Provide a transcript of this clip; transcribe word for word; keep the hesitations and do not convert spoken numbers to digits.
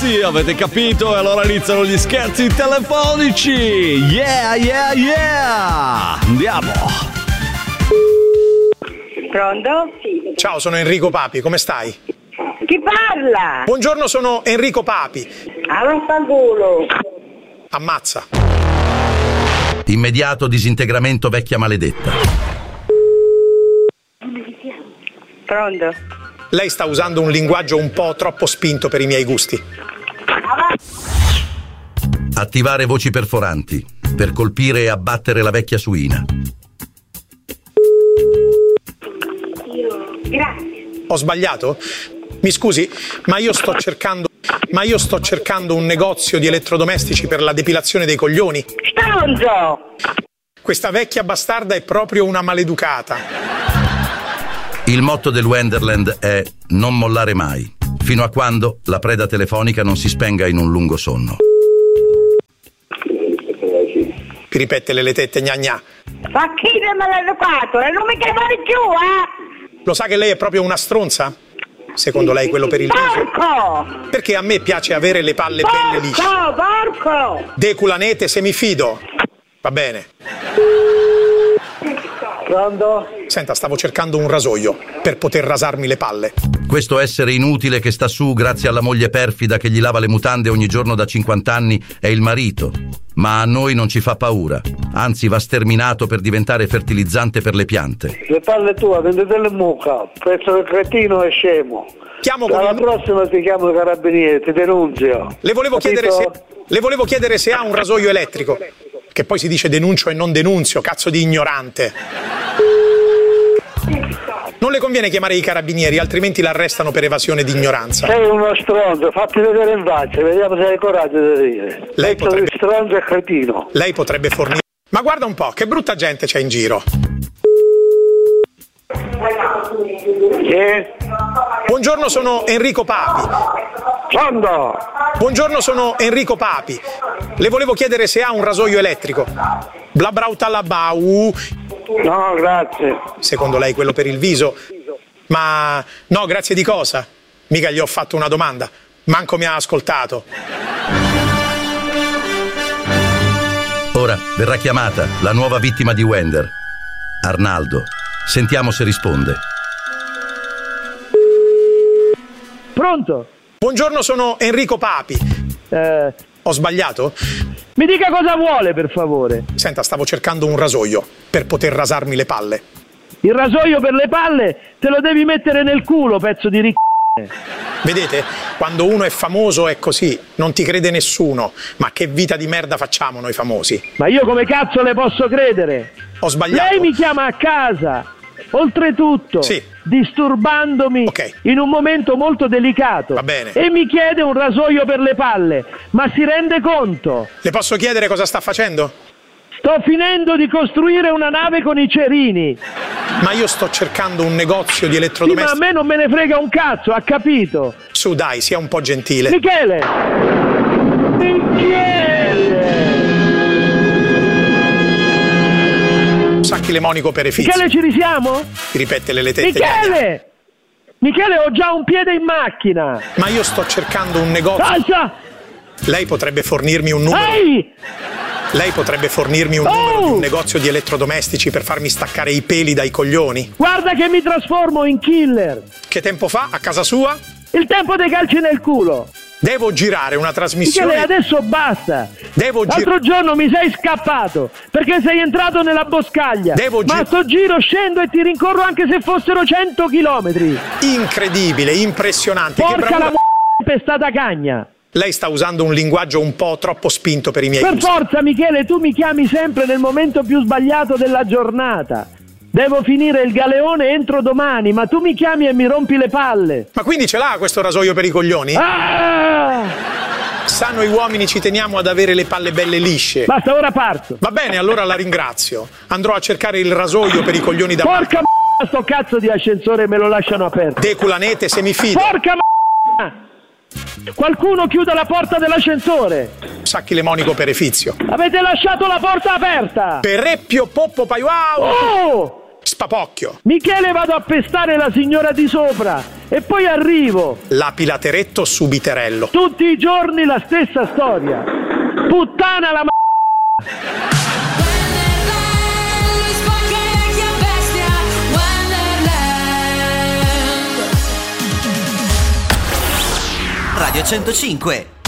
Sì, avete capito? E allora iniziano gli scherzi telefonici. Yeah, yeah, yeah. Andiamo. Pronto? Ciao, sono Enrico Papi, come stai? Chi parla? Buongiorno, sono Enrico Papi. Ah, vaffanculo. Ammazza. Immediato disintegramento vecchia maledetta. Pronto? Lei sta usando un linguaggio un po' troppo spinto per i miei gusti. Attivare voci perforanti per colpire e abbattere la vecchia suina. Grazie. Ho sbagliato? Mi scusi, ma io sto cercando ma io sto cercando un negozio di elettrodomestici per la depilazione dei coglioni. Stronzo! Questa vecchia bastarda è proprio una maleducata. Il motto del Wonderland è non mollare mai, fino a quando la preda telefonica non si spenga in un lungo sonno. Mi ripete le tette gna gna. Ma chi me l'ha educato? E non mi chiamare più, eh? Lo sa che lei è proprio una stronza? Secondo lei quello per il viso? Porco! Perché a me piace avere le palle belle lisce. Porco, porco! Deculanete se mi fido. Va bene. Pronto? Senta, stavo cercando un rasoio per poter rasarmi le palle. Questo essere inutile che sta su grazie alla moglie perfida che gli lava le mutande ogni giorno da cinquanta anni è il marito. Ma a noi non ci fa paura, anzi va sterminato per diventare fertilizzante per le piante. Le palle tue, vendete le mucca, pezzo del cretino e scemo. Chiamo con Alla il... prossima ti chiamo i carabinieri, ti denunzio. Le volevo, chiedere se... Capito? Le volevo chiedere se ha un rasoio elettrico. Che poi si dice denuncio e non denunzio, cazzo di ignorante. Non le conviene chiamare i carabinieri, altrimenti l'arrestano per evasione di ignoranza. Sei uno stronzo, fatti vedere in faccia, vediamo se hai coraggio di dire. Lei Pezzo potrebbe- di stronzo e cretino. Lei potrebbe fornire... Ma guarda un po', che brutta gente c'è in giro. Chi? Buongiorno, sono Enrico Papi. Pronto? Buongiorno, sono Enrico Papi. Le volevo chiedere se ha un rasoio elettrico. Bla brautalabau. No, grazie. Secondo lei quello per il viso? Ma no, grazie di cosa? Mica gli ho fatto una domanda. Manco mi ha ascoltato. Ora verrà chiamata la nuova vittima di Wender, Arnaldo. Sentiamo se risponde. Pronto? Buongiorno, sono Enrico Papi. Eh, Ho sbagliato? mi dica cosa vuole, per favore. Senta, stavo cercando un rasoio per poter rasarmi le palle. Il rasoio per le palle te lo devi mettere nel culo, pezzo di ric***o. Vedete? Quando uno è famoso è così, non ti crede nessuno. Ma che vita di merda facciamo noi famosi? Ma io come cazzo le posso credere? Ho sbagliato? Lei mi chiama a casa, oltretutto, Sì. disturbandomi Ok. in un momento molto delicato. Va bene. E mi chiede un rasoio per le palle. Ma si rende conto? Le posso chiedere cosa sta facendo? Sto finendo di costruire una nave con i cerini. Ma io sto cercando un negozio di Sì, ma a elettrodomestici. me non me ne frega un cazzo, ha capito? Su, dai, sia un po' gentile. Michele! Michele! Sacchi lemonico per Efizio. Michele, ci risiamo? Ripete le tette. Michele! Michele, ho già un piede in macchina! Ma io sto cercando un negozio. Alza! Lei potrebbe fornirmi un numero. Ehi! Lei potrebbe fornirmi un Oh! numero di un negozio di elettrodomestici per farmi staccare i peli dai coglioni? Guarda che mi trasformo in killer! Che tempo fa? A casa sua? Il tempo dei calci nel culo! Devo girare una trasmissione. Michele, adesso basta! Devo girare. L'altro giorno mi sei scappato perché sei entrato nella boscaglia. Devo gi- Ma sto giro scendo e ti rincorro anche se fossero cento chilometri. Incredibile, impressionante. Che Porca bravura. la m***a pestata cagna. Lei sta usando un linguaggio un po' troppo spinto per i miei Per gusti. forza, Michele, tu mi chiami sempre nel momento più sbagliato della giornata. Devo finire il galeone entro domani, ma tu mi chiami e mi rompi le palle. Ma quindi ce l'ha questo rasoio per i coglioni? Ah! Sa, noi uomini ci teniamo ad avere le palle belle lisce. Basta, ora parto. Va bene, allora la ringrazio. Andrò a cercare il rasoio per i coglioni da Porca m***a, sto cazzo di ascensore me lo lasciano aperto. Deculanete se mi fido. Porca m***a! Qualcuno chiuda la porta dell'ascensore. Sacchi lemonico per Efizio. Avete lasciato la porta aperta. Pereppio poppo paiuau. Oh! spapocchio. Michele, vado a pestare la signora di sopra e poi arrivo. La Pilateretto subiterello. Tutti i giorni la stessa storia. Puttana la m***a. Radio centocinque